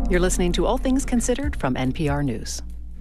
You're listening to All Things Considered from NPR News.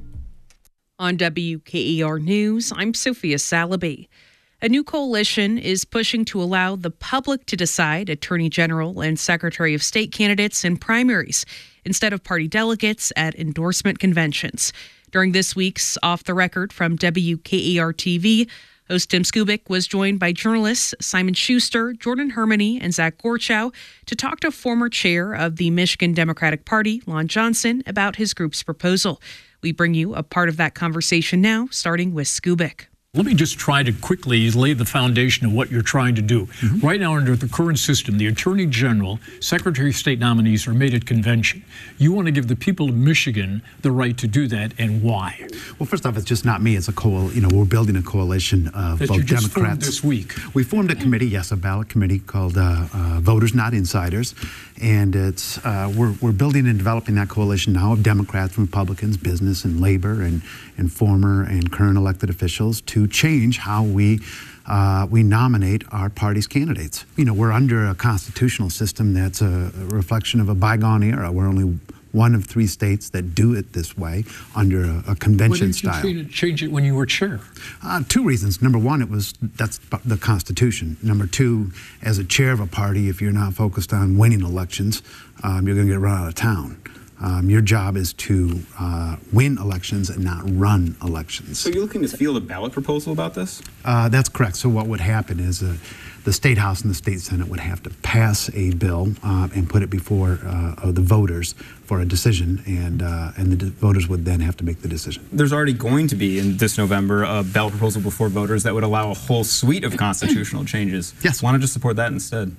On WKER News, I'm Sophia Salaby. A new coalition is pushing to allow the public to decide Attorney General and Secretary of State candidates in primaries instead of party delegates at endorsement conventions. During this week's Off the Record from WKER TV, host Tim Skubic was joined by journalists Simon Schuster, Jordan Hermany, and Zach Gorchow to talk to former chair of the Michigan Democratic Party, Lon Johnson, about his group's proposal. We bring you a part of that conversation now, starting with Skubic. Let me just try to quickly lay the foundation of what you're trying to do. Right now, under the current system, the Attorney General, Secretary of State nominees are made at convention. You want to give the people of Michigan the right to do that, and why? Well, first off, it's just not me. It's a we're building a coalition of that both you just Democrats. Formed this week. We formed a committee, yes, a ballot committee called Voters Not Insiders, and it's we're building and developing that coalition now of Democrats, Republicans, business and labor, and former and current elected officials to change how we nominate our party's candidates. We're under a constitutional system that's a reflection of a bygone era. We're only one of 3 states that do it this way under a convention style. Why didn't you change it when you were chair? 2 reasons. Number one, that's the Constitution. Number 2, as a chair of a party, if you're not focused on winning elections, you're going to get run out of town. Your job is to win elections and not run elections. So you're looking to field a ballot proposal about this? That's correct. So what would happen is the State House and the State Senate would have to pass a bill and put it before the voters for a decision, and the voters would then have to make the decision. There's already going to be, in this November, a ballot proposal before voters that would allow a whole suite of constitutional changes. Yes. Why not just support that instead?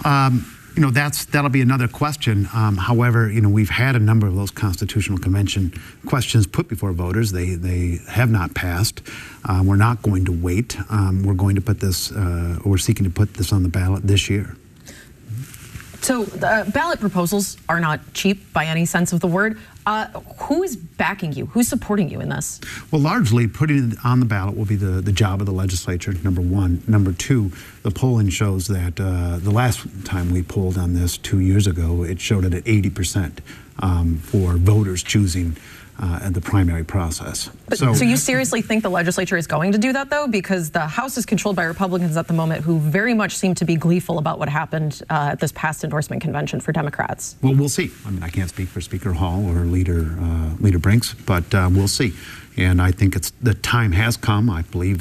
That'll be another question. However, we've had a number of those constitutional convention questions put before voters. They have not passed. We're not going to wait. We're going to put this, we're seeking to put this on the ballot this year. So ballot proposals are not cheap by any sense of the word. Who is backing you? Who's supporting you in this? Well, largely putting it on the ballot will be the job of the legislature, number one. Number 2, the polling shows that the last time we polled on this 2 years ago, it showed it at 80% for voters choosing the primary process. So you seriously think the legislature is going to do that, though? Because the House is controlled by Republicans at the moment who very much seem to be gleeful about what happened at this past endorsement convention for Democrats. Well, we'll see. I mean, I can't speak for Speaker Hall or Leader Brinks, but we'll see. And I think the time has come, I believe,